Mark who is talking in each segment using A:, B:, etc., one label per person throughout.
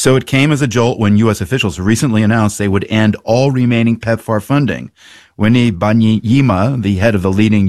A: So it came as a jolt when U.S. officials recently announced they would end all remaining PEPFAR funding. Winnie Banyima, the head of the leading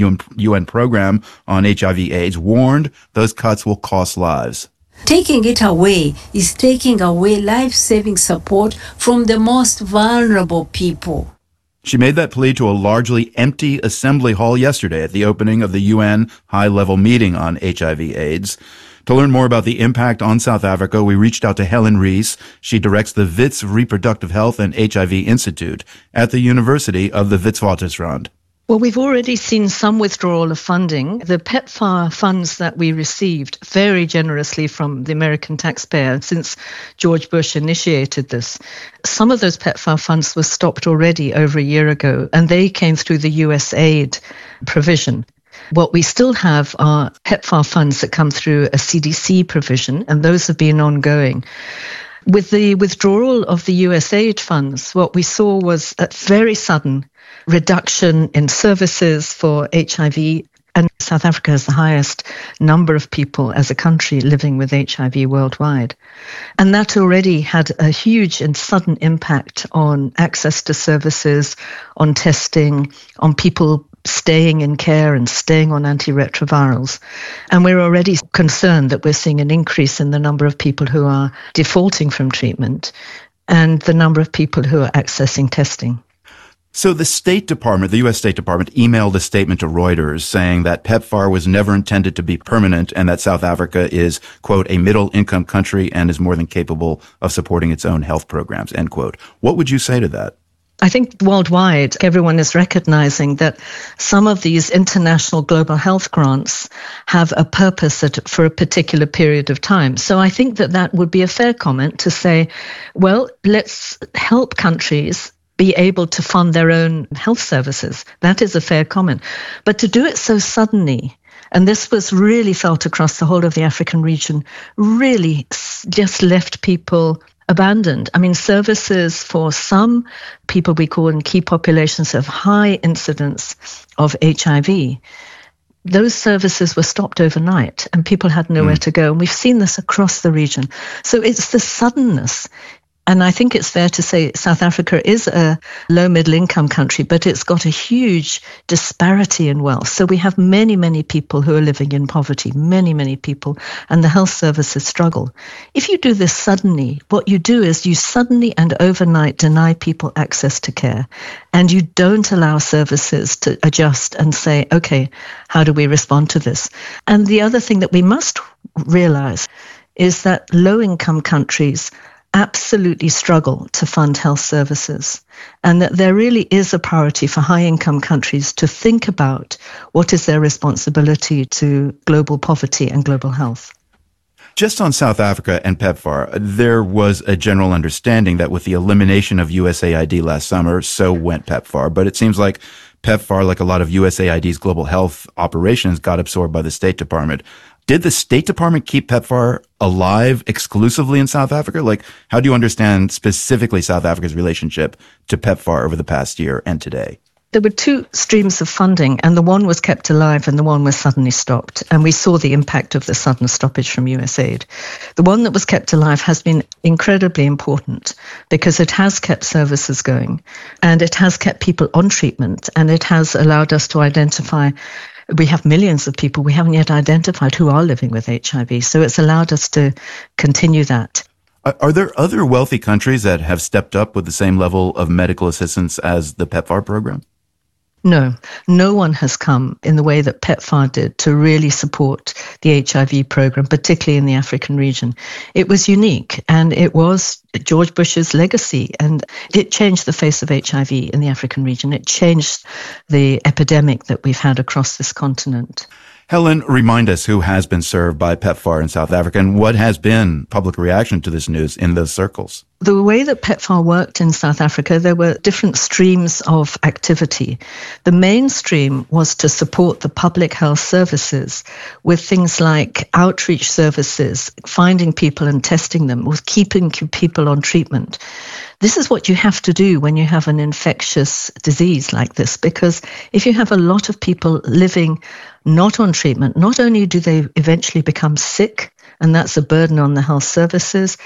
A: UN program on HIV/AIDS, warned those cuts will cost lives.
B: Taking it away is taking away life-saving support from the most vulnerable people.
A: She made that plea to a largely empty assembly hall yesterday at the opening of the UN high-level meeting on HIV/AIDS. To learn more about the impact on South Africa, we reached out to Helen Rees. She directs the Wits Reproductive Health and HIV Institute at the University of the Witwatersrand.
C: Well, we've already seen some withdrawal of funding. The PEPFAR funds that we received very generously from the American taxpayer since George Bush initiated this. Some of those PEPFAR funds were stopped already over a year ago, and they came through the USAID provision. What we still have are PEPFAR funds that come through a CDC provision, and those have been ongoing. With the withdrawal of the USAID funds, what we saw was a very sudden reduction in services for HIV, and South Africa has the highest number of people as a country living with HIV worldwide. And that already had a huge and sudden impact on access to services, on testing, on people staying in care and staying on antiretrovirals. And we're already concerned that we're seeing an increase in the number of people who are defaulting from treatment and the number of people who are accessing testing.
A: So the State Department, the U.S. State Department, emailed a statement to Reuters saying that PEPFAR was never intended to be permanent and that South Africa is, quote, a middle-income country and is more than capable of supporting its own health programs, end quote. What would you say to that?
C: I think worldwide, everyone is recognizing that some of these international global health grants have a purpose for a particular period of time. So I think that would be a fair comment to say, well, let's help countries be able to fund their own health services. That is a fair comment. But to do it so suddenly, and this was really felt across the whole of the African region, really just left people abandoned. I mean, services for some people we call in key populations of high incidence of HIV, those services were stopped overnight and people had nowhere to go. And we've seen this across the region. So it's the suddenness. And I think it's fair to say South Africa is a low middle income country, but it's got a huge disparity in wealth. So we have many, many people who are living in poverty, many, many people, and the health services struggle. If you do this suddenly, what you do is you suddenly and overnight deny people access to care, and you don't allow services to adjust and say, okay, how do we respond to this? And the other thing that we must realize is that low income countries absolutely struggle to fund health services, and that there really is a priority for high-income countries to think about what is their responsibility to global poverty and global health.
A: Just on South Africa and PEPFAR, there was a general understanding that with the elimination of USAID last summer, so went PEPFAR. But it seems like PEPFAR, like a lot of USAID's global health operations, got absorbed by the State Department. Did the State Department keep PEPFAR alive exclusively in South Africa? Like, how do you understand specifically South Africa's relationship to PEPFAR over the past year and today?
C: There were two streams of funding, and the one was kept alive and the one was suddenly stopped. And we saw the impact of the sudden stoppage from USAID. The one that was kept alive has been incredibly important because it has kept services going and it has kept people on treatment, and it has allowed us to identify. We have millions of people we haven't yet identified who are living with HIV. So it's allowed us to continue that.
A: Are there other wealthy countries that have stepped up with the same level of medical assistance as the PEPFAR program?
C: No, no one has come in the way that PEPFAR did to really support the HIV program, particularly in the African region. It was unique, and it was George Bush's legacy, and it changed the face of HIV in the African region. It changed the epidemic that we've had across this continent.
A: Helen, remind us who has been served by PEPFAR in South Africa and what has been public reaction to this news in those circles.
C: The way that PEPFAR worked in South Africa, there were different streams of activity. The main stream was to support the public health services with things like outreach services, finding people and testing them, with keeping people on treatment. This is what you have to do when you have an infectious disease like this, because if you have a lot of people living not on treatment, not only do they eventually become sick, and that's a burden on the health services,